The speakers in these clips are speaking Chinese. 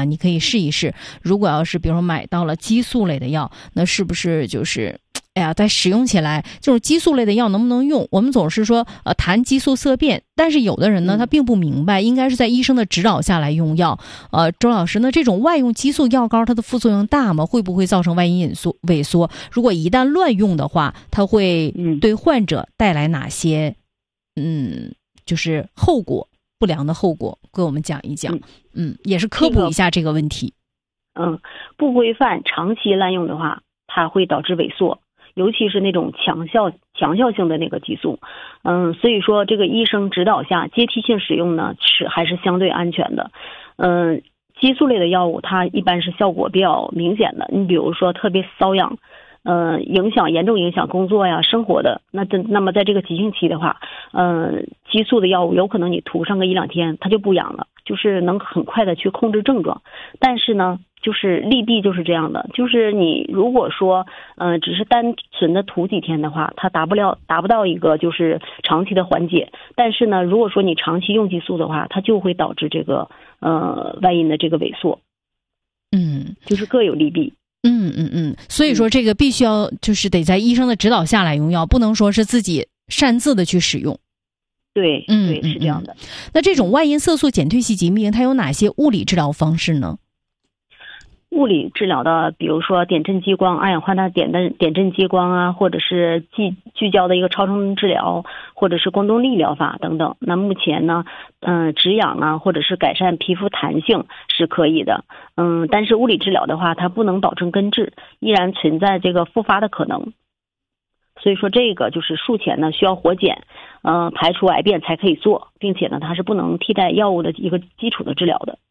哈，你可以试一试。如果要是比如说买到了激素类的药，那是不是就是在使用起来这种激素类的药能不能用？我们总是说谈激素色变，但是有的人呢他并不明白，应该是在医生的指导下来用药。周老师呢，这种外用激素药膏它的副作用大吗？会不会造成外阴萎缩？如果一旦乱用的话，它会对患者带来哪些就是不良的后果？给我们讲一讲。也是科普一下这个问题。 不规范长期滥用的话，它会导致萎缩，尤其是那种强效性的那个激素。所以说这个医生指导下阶梯性使用呢还是相对安全的。激素类的药物它一般是效果比较明显的，你比如说特别瘙痒，严重影响工作呀生活的，那么在这个急性期的话，激素的药物有可能你涂上个1-2天它就不痒了，就是能很快的去控制症状。但是呢就是利弊就是这样的，就是你如果说只是单纯的涂几天的话，它达不到一个就是长期的缓解。但是呢如果说你长期用激素的话，它就会导致这个外阴的这个萎缩。就是各有利弊。 所以说这个必须要就是得在医生的指导下来用药，不能说是自己擅自的去使用。 对，是这样的。 那这种外阴色素减退性疾病它有哪些物理治疗方式呢？ 物理治疗的，比如说点阵激光、二氧化碳点阵激光啊，或者是聚焦的一个超声波治疗，或者是光动力疗法等等。那目前呢，止痒啊，或者是改善皮肤弹性是可以的。但是物理治疗的话，它不能保证根治，依然存在这个复发的可能。所以说这个就是术前呢需要活检，排除癌变才可以做，并且呢它是不能替代药物的一个基础的治疗的。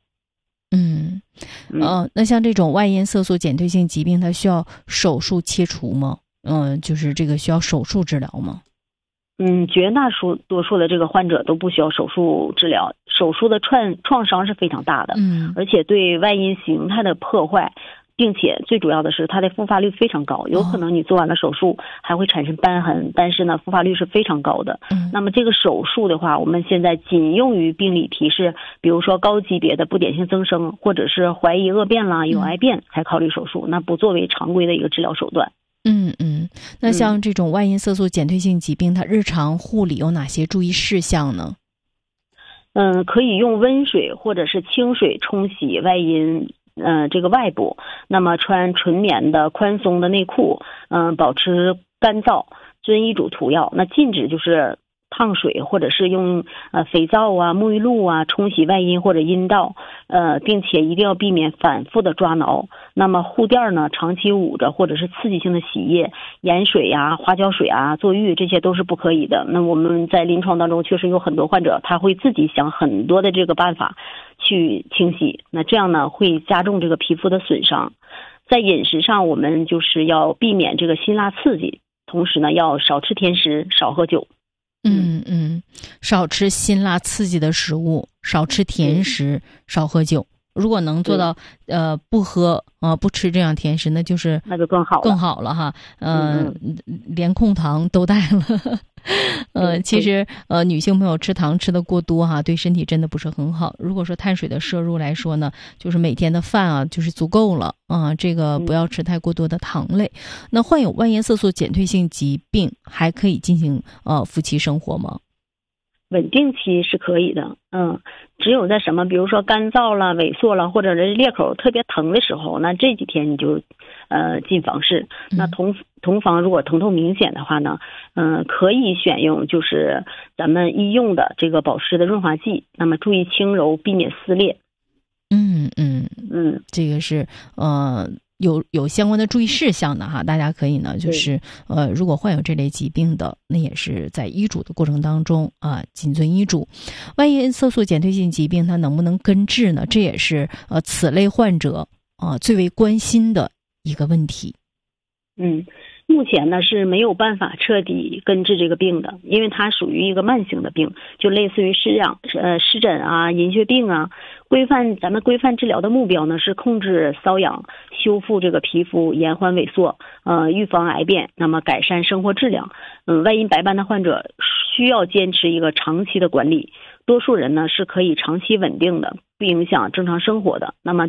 那像这种外阴色素减退性疾病，它需要手术切除吗？就是这个需要手术治疗吗？ 绝大多数的这个患者都不需要手术治疗，手术的创伤是非常大的，而且对外阴形态的破坏，并且最主要的是它的复发率非常高，有可能你做完了手术还会产生瘢痕，但是呢复发率是非常高的。那么这个手术的话，我们现在仅用于病理提示，比如说高级别的不典型增生，或者是怀疑恶变啦、有癌变才考虑手术，那不作为常规的一个治疗手段。 那像这种外阴色素减退性疾病，它日常护理有哪些注意事项呢？ 可以用温水或者是清水冲洗外阴这个外部，那么穿纯棉的宽松的内裤，保持干燥，遵医嘱涂药。那禁止就是烫水或者是用肥皂啊、沐浴露啊冲洗外阴或者阴道，并且一定要避免反复的抓挠。那么护垫呢，长期捂着或者是刺激性的洗液、盐水啊、花椒水啊、坐浴，这些都是不可以的。那我们在临床当中确实有很多患者他会自己想很多的这个办法去清洗，那这样呢会加重这个皮肤的损伤。在饮食上，我们就是要避免这个辛辣刺激，同时呢要少吃甜食，少喝酒。 少吃辛辣刺激的食物，少吃甜食，少喝酒。如果能做到不喝不吃这样甜食，那就更好了哈。连控糖都带了。其实女性朋友吃糖吃得过多哈，对身体真的不是很好。如果说碳水的摄入来说呢，就是每天的饭啊就是足够了这个不要吃太过多的糖类。那患有外阴色素减退性疾病还可以进行夫妻生活吗？ 稳定期是可以的，只有在比如说干燥了、萎缩了，或者是裂口特别疼的时候，那这几天你就进房事。那同房如果疼痛明显的话呢，可以选用就是咱们医用的这个保湿的润滑剂，那么注意轻柔，避免撕裂。 这个是有相关的注意事项的哈，大家可以呢就是如果患有这类疾病的，那也是在医嘱的过程当中谨遵医嘱。外阴色素减退性疾病它能不能根治呢？这也是此类患者最为关心的一个问题。 目前呢是没有办法彻底根治这个病的，因为它属于一个慢性的病，就类似于湿疹啊、银屑病啊。咱们规范治疗的目标呢是控制瘙痒，修复这个皮肤，延缓萎缩，预防癌变，那么改善生活质量。外阴白斑的患者需要坚持一个长期的管理，多数人呢是可以长期稳定的，不影响正常生活的。那么